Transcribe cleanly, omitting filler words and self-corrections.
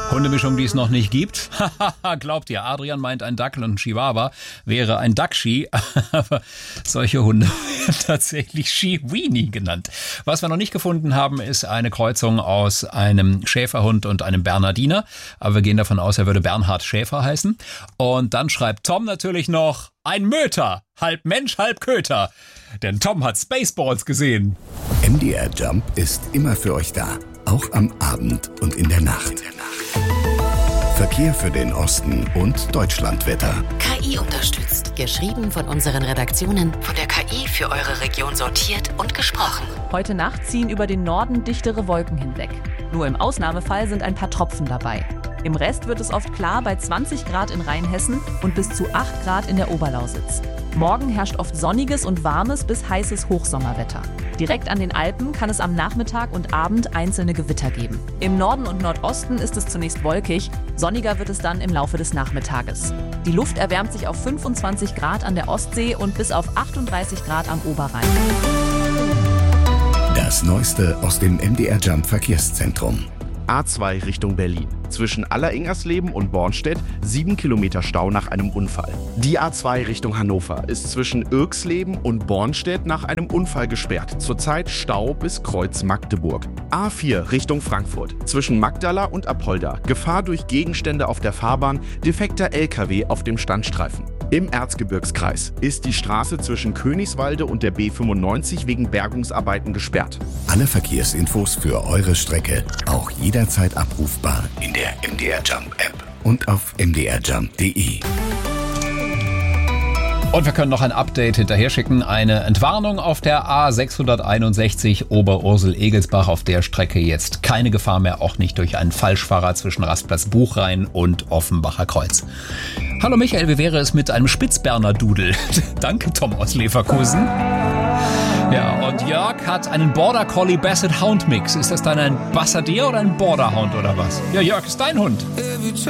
Hundemischung, die es noch nicht gibt. Glaubt ihr, Adrian meint, ein Dackel und ein Chihuahua wäre ein Duckshi. Aber solche Hunde werden tatsächlich Chiweenie genannt. Was wir noch nicht gefunden haben, ist eine Kreuzung aus einem Schäferhund und einem Bernardiner. Aber wir gehen davon aus, er würde Bernhard Schäfer heißen. Und dann schreibt Tom natürlich noch ein Möter. Halb Mensch, halb Köter. Denn Tom hat Spaceballs gesehen. MDR Jump ist immer für euch da. Auch am Abend und in der Nacht. Verkehr für den Osten und Deutschlandwetter. KI unterstützt. Geschrieben von unseren Redaktionen. Von der KI für eure Region sortiert und gesprochen. Heute Nacht ziehen über den Norden dichtere Wolken hinweg. Nur im Ausnahmefall sind ein paar Tropfen dabei. Im Rest wird es oft klar bei 20 Grad in Rheinhessen und bis zu 8 Grad in der Oberlausitz. Morgen herrscht oft sonniges und warmes bis heißes Hochsommerwetter. Direkt an den Alpen kann es am Nachmittag und Abend einzelne Gewitter geben. Im Norden und Nordosten ist es zunächst wolkig, sonniger wird es dann im Laufe des Nachmittages. Die Luft erwärmt sich auf 25 Grad an der Ostsee und bis auf 38 Grad am Oberrhein. Das Neueste aus dem MDR Jump Verkehrszentrum. A2 Richtung Berlin. Zwischen Alleringersleben und Bornstedt 7 Kilometer Stau nach einem Unfall. Die A2 Richtung Hannover ist zwischen Irksleben und Bornstedt nach einem Unfall gesperrt. Zurzeit Stau bis Kreuz Magdeburg. A4 Richtung Frankfurt. Zwischen Magdala und Apolda. Gefahr durch Gegenstände auf der Fahrbahn, defekter LKW auf dem Standstreifen. Im Erzgebirgskreis ist die Straße zwischen Königswalde und der B95 wegen Bergungsarbeiten gesperrt. Alle Verkehrsinfos für eure Strecke auch jederzeit abrufbar in der MDR Jump App und auf mdrjump.de. Und wir können noch ein Update hinterher schicken. Eine Entwarnung auf der A661 Oberursel-Egelsbach. Auf der Strecke jetzt keine Gefahr mehr, auch nicht durch einen Falschfahrer zwischen Rastplatz Buchrhein und Offenbacher Kreuz. Hallo Michael, wie wäre es mit einem Spitzberner-Dudel? Danke Tom aus Leverkusen. Ja, und Jörg hat einen Border Collie Basset Hound Mix. Ist das dann ein Bassadier oder ein Border Hound oder was? Ja, Jörg, ist dein Hund.